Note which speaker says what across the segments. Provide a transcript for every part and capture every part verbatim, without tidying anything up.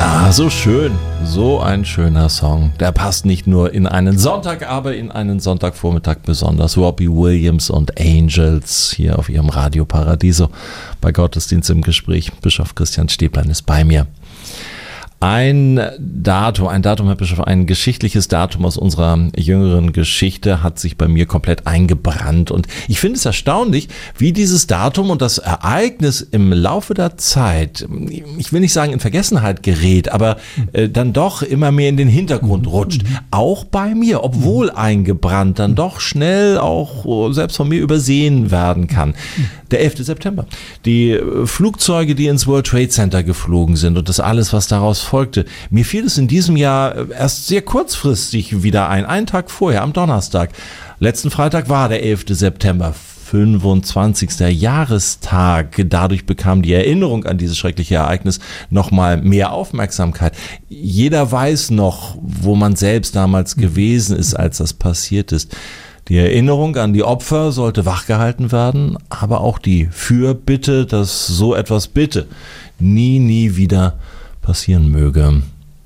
Speaker 1: Ah, so schön. So ein schöner Song. Der passt nicht nur in einen Sonntag, aber in einen Sonntagvormittag besonders. Robbie Williams und Angels hier auf ihrem Radio Paradiso bei Gottesdienst im Gespräch. Bischof Christian Stäblein ist bei mir. Ein Datum, ein Datum, Herr Bischof, ein geschichtliches Datum aus unserer jüngeren Geschichte hat sich bei mir komplett eingebrannt. Und ich finde es erstaunlich, wie dieses Datum und das Ereignis im Laufe der Zeit, ich will nicht sagen in Vergessenheit gerät, aber äh, dann doch immer mehr in den Hintergrund rutscht. Auch bei mir, obwohl eingebrannt, dann doch schnell auch selbst von mir übersehen werden kann. Der elfte September. Die Flugzeuge, die ins World Trade Center geflogen sind und das alles, was daraus folgte. Mir fiel es in diesem Jahr erst sehr kurzfristig wieder ein, einen Tag vorher, am Donnerstag. Letzten Freitag war der elfte September, fünfundzwanzigster Jahrestag. Dadurch bekam die Erinnerung an dieses schreckliche Ereignis nochmal mehr Aufmerksamkeit. Jeder weiß noch, wo man selbst damals gewesen ist, als das passiert ist. Die Erinnerung an die Opfer sollte wachgehalten werden, aber auch die Fürbitte, dass so etwas bitte nie, nie wieder passieren möge.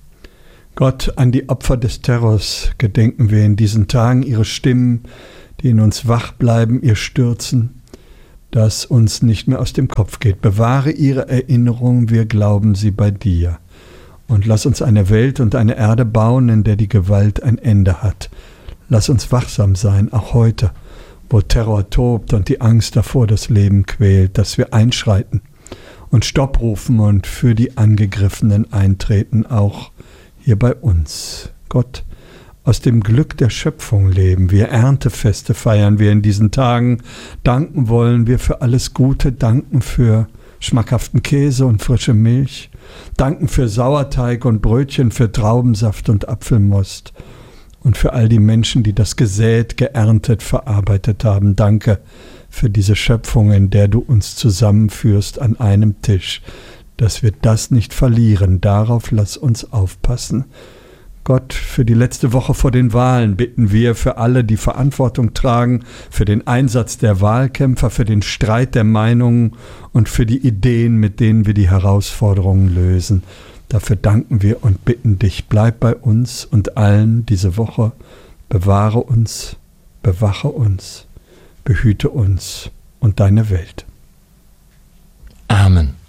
Speaker 2: Gott, an die Opfer des Terrors gedenken wir in diesen Tagen, ihre Stimmen, die in uns wach bleiben, ihr Stürzen, das uns nicht mehr aus dem Kopf geht. Bewahre ihre Erinnerung, wir glauben sie bei dir. Und lass uns eine Welt und eine Erde bauen, in der die Gewalt ein Ende hat. Lass uns wachsam sein, auch heute, wo Terror tobt und die Angst davor das Leben quält, dass wir einschreiten und Stopp rufen und für die Angegriffenen eintreten, auch hier bei uns. Gott, aus dem Glück der Schöpfung leben wir, Erntefeste feiern wir in diesen Tagen, danken wollen wir für alles Gute, danken für schmackhaften Käse und frische Milch, danken für Sauerteig und Brötchen, für Traubensaft und Apfelmost. Und für all die Menschen, die das gesät, geerntet, verarbeitet haben, danke für diese Schöpfung, in der du uns zusammenführst an einem Tisch, dass wir das nicht verlieren. Darauf lass uns aufpassen. Gott, für die letzte Woche vor den Wahlen bitten wir für alle, die Verantwortung tragen, für den Einsatz der Wahlkämpfer, für den Streit der Meinungen und für die Ideen, mit denen wir die Herausforderungen lösen. Dafür danken wir und bitten dich, bleib bei uns und allen diese Woche, bewahre uns, bewache uns, behüte uns und deine Welt.
Speaker 1: Amen.